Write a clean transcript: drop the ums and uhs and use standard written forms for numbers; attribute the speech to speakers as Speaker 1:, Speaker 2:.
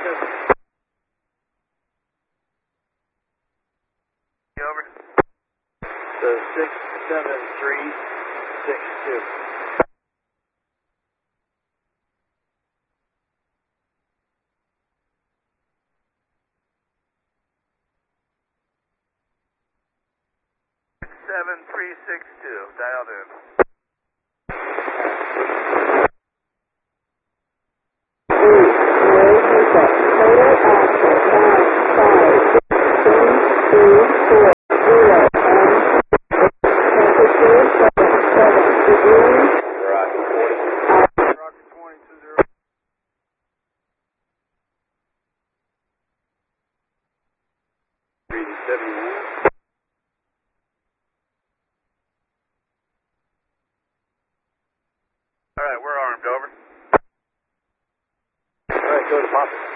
Speaker 1: Over.
Speaker 2: The 67362.
Speaker 1: Seven three six two. Dialed in. All right, we're armed. Over.
Speaker 2: All right, go to Papa.